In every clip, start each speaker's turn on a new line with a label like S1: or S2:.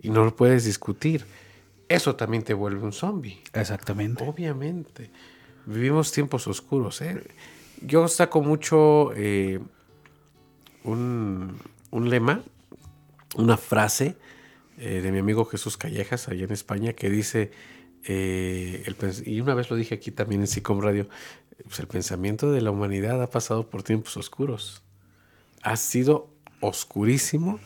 S1: y no lo puedes discutir. Eso también te vuelve un zombie.
S2: Exactamente.
S1: Obviamente. Vivimos tiempos oscuros. Yo saco mucho un lema, una frase de mi amigo Jesús Callejas, allá en España, que dice, y una vez lo dije aquí también en SICOM Radio, pues el pensamiento de la humanidad ha pasado por tiempos oscuros. Ha sido oscurísimo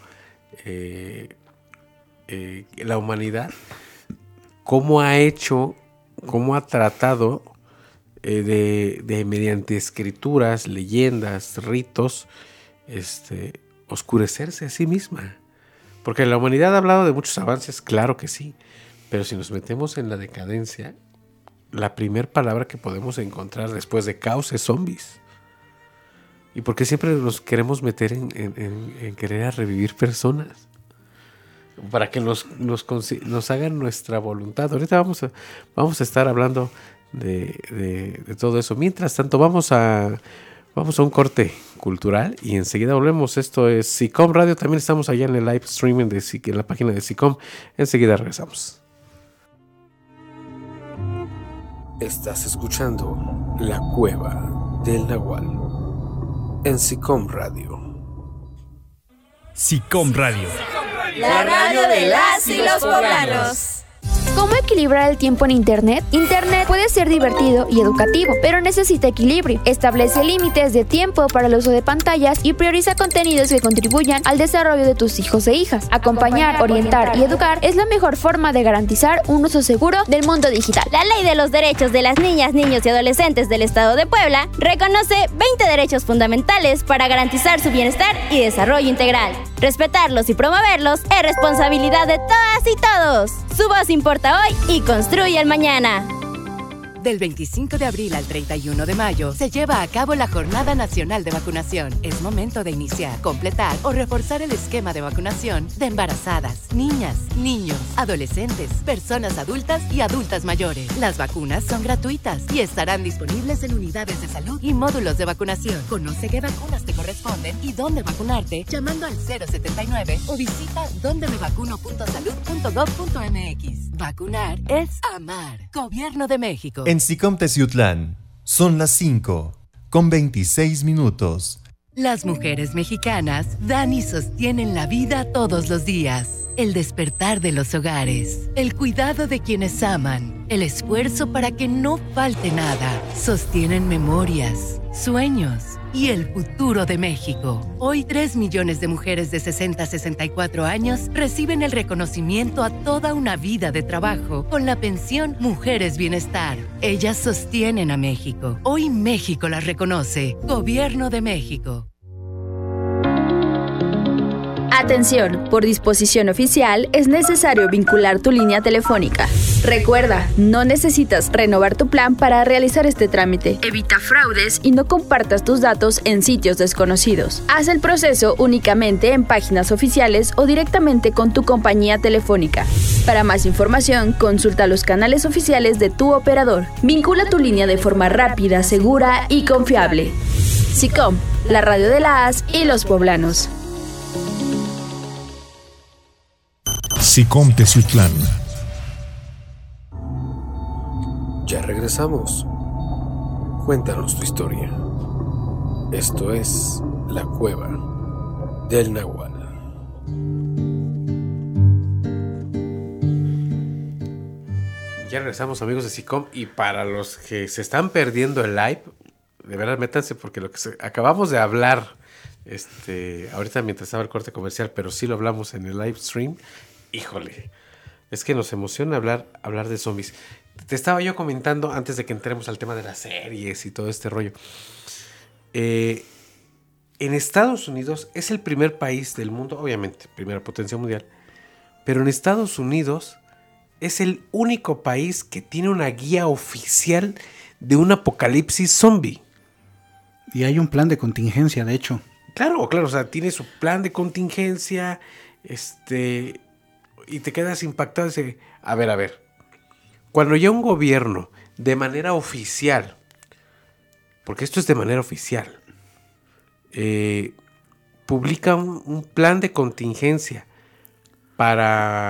S1: la humanidad, cómo ha tratado de mediante escrituras, leyendas, ritos, oscurecerse a sí misma. Porque la humanidad ha hablado de muchos avances, claro que sí, pero si nos metemos en la decadencia, la primera palabra que podemos encontrar después de caos es zombies. ¿Y por qué siempre nos queremos meter en querer revivir personas? Para que nos hagan nuestra voluntad. Ahorita vamos a estar hablando de todo eso. Mientras tanto, vamos a un corte cultural y enseguida volvemos. Esto es SICOM Radio. También estamos allá en el live streaming en la página de SICOM. Enseguida regresamos. Estás escuchando La Cueva del Nahual en SICOM Radio.
S3: SICOM Radio.
S4: La radio de las y los poblanos.
S5: ¿Cómo equilibrar el tiempo en Internet? Internet puede ser divertido y educativo, pero necesita equilibrio. Establece límites de tiempo para el uso de pantallas y prioriza contenidos que contribuyan al desarrollo de tus hijos e hijas. Acompañar, orientar y educar es la mejor forma de garantizar un uso seguro del mundo digital.
S4: La Ley de los Derechos de las Niñas, Niños y Adolescentes del Estado de Puebla reconoce 20 derechos fundamentales para garantizar su bienestar y desarrollo integral. Respetarlos y promoverlos es responsabilidad de todas y todos. Su voz importa hoy y construye el mañana.
S6: Del 25 de abril al 31 de mayo se lleva a cabo la Jornada Nacional de Vacunación. Es momento de iniciar, completar o reforzar el esquema de vacunación de embarazadas, niñas, niños, adolescentes, personas adultas y adultas mayores. Las vacunas son gratuitas y estarán disponibles en unidades de salud y módulos de vacunación. Conoce qué vacunas te corresponden y dónde vacunarte llamando al 079 o visita dondemevacuno.salud.gov.mx. Vacunar es amar. Gobierno de México.
S7: En SICOM Teciutlán son las 5:26.
S6: Las mujeres mexicanas dan y sostienen la vida todos los días. El despertar de los hogares, el cuidado de quienes aman, el esfuerzo para que no falte nada. Sostienen memorias, sueños y el futuro de México. Hoy 3 millones de mujeres de 60 a 64 años reciben el reconocimiento a toda una vida de trabajo con la pensión Mujeres Bienestar. Ellas sostienen a México. Hoy México las reconoce. Gobierno de México.
S5: Atención, por disposición oficial es necesario vincular tu línea telefónica. Recuerda, no necesitas renovar tu plan para realizar este trámite. Evita fraudes y no compartas tus datos en sitios desconocidos. Haz el proceso únicamente en páginas oficiales o directamente con tu compañía telefónica. Para más información, consulta los canales oficiales de tu operador. Vincula tu línea de forma rápida, segura y confiable. SICOM, la radio de las y los poblanos.
S3: SICOM Teciutlán.
S1: Ya regresamos. Cuéntanos tu historia. Esto es La Cueva del Nahual. Ya regresamos, amigos de SICOM, y para los que se están perdiendo el live, de verdad métanse porque lo que acabamos de hablar ahorita mientras estaba el corte comercial, pero sí lo hablamos en el live stream. Híjole, es que nos emociona hablar de zombies. Te estaba yo comentando antes de que entremos al tema de las series y todo este rollo. En Estados Unidos es el primer país del mundo, obviamente, primera potencia mundial, pero en Estados Unidos es el único país que tiene una guía oficial de un apocalipsis zombie.
S2: Y hay un plan de contingencia, de hecho.
S1: Claro, o sea, tiene su plan de contingencia, y te quedas impactado y dices, a ver, cuando ya un gobierno de manera oficial, porque esto es de manera oficial, publica un plan de contingencia para